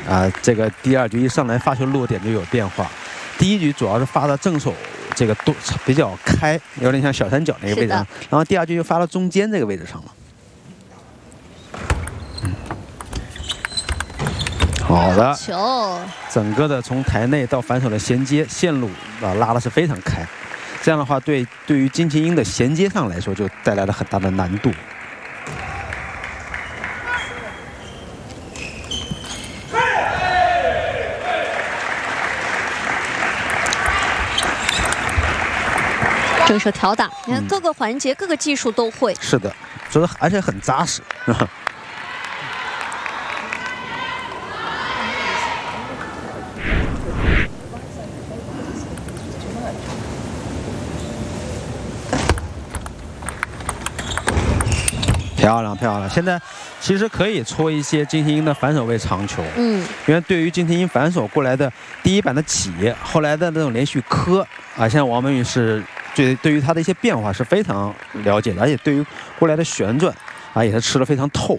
这个第二局一上来发球落点就有变化。第一局主要是发到正手这个多比较开，有点像小三角那个位置上，然后第二局就发到中间这个位置上了。好的， 球， 整个的从台内到反手的衔接线路拉的是非常开，这样的话对于金琴英的衔接上来说就带来了很大的难度。 正手挑打，你看各个环节、各个技术都会。 是的，所以而且很扎实。漂亮漂亮！现在其实可以戳一些金琴英的反手位长球，因为对于金琴英反手过来的第一板的起，后来的那种连续磕现在王文宇是对于他的一些变化是非常了解的，而且对于过来的旋转也是吃得非常透。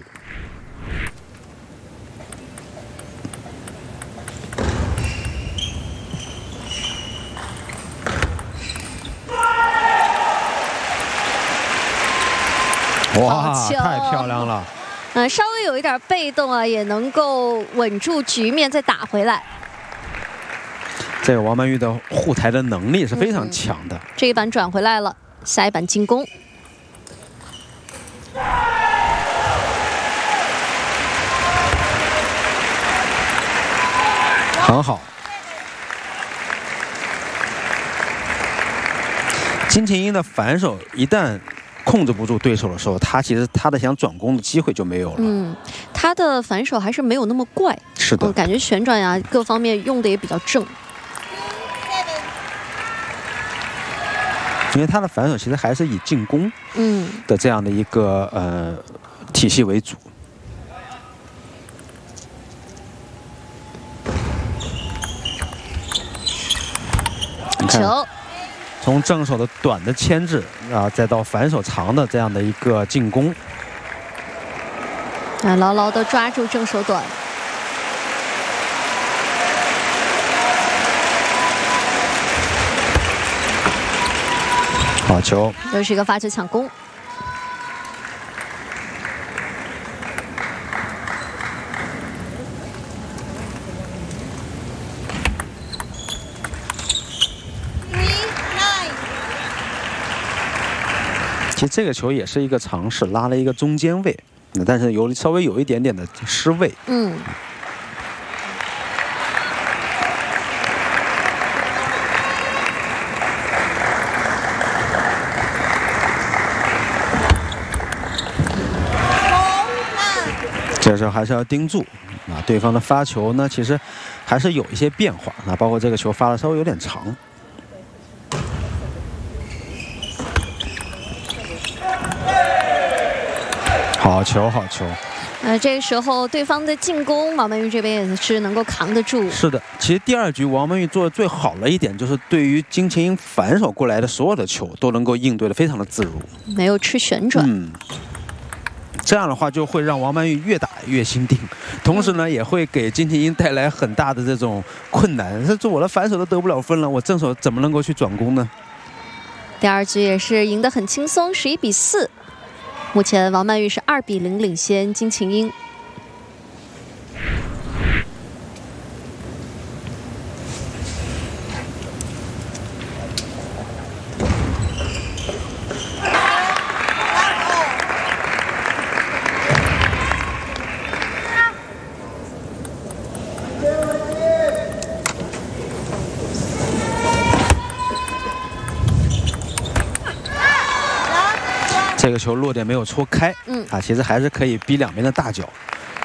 哇，太漂亮了！ 稍微有一点被动也能够稳住局面，再打回来。 这个王曼玉的护台的能力是非常强的。 这一板转回来了，下一板进攻。 很好。金琴英的反手一旦控制不住对手的时候，其实他的想转攻的机会就没有了。 他的反手还是没有那么怪。 是的， 感觉旋转各方面用的也比较正。 因为他的反手其实还是以进攻的这样的一个体系为主。你看，从正手的短的牵制再到反手长的这样的一个进攻， 牢牢的抓住正手短。 好球， 又是一个发球抢攻。 其实这个球也是一个尝试，拉了一个中间位，但是稍微有一点点的失位。这时候还是要盯住对方的发球呢，其实还是有一些变化包括这个球发的稍微有点长。好球，好球！ 这个时候对方的进攻，王曼玉这边也是能够扛得住。 是的，其实第二局王曼玉做的最好的一点，就是对于金琴英反手过来的所有的球都能够应对的非常的自如， 没有吃旋转。 这样的话就会让王曼玉越打越心定，同时呢也会给金琴英带来很大的这种困难。这我的反手都得不了分了，我正手怎么能够去转攻呢？ 第二局也是赢得很轻松，11比4。目前王曼玉是2比0领先金琴英。 这个球落点没有戳开，其实还是可以逼两边的大脚。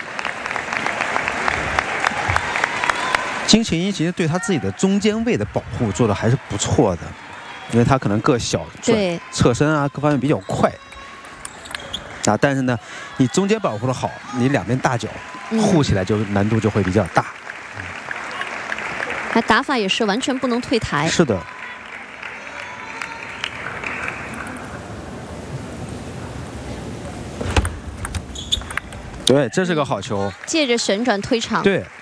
金琴英其实对他自己的中间位的保护做的还是不错的，因为他可能个小， 对侧身各方面比较快但是呢，你中间保护的好，你两边大脚护起来就难度就会比较大。 打法也是完全不能退台。 是的。对，这是个好球， 借着旋转推长。 对，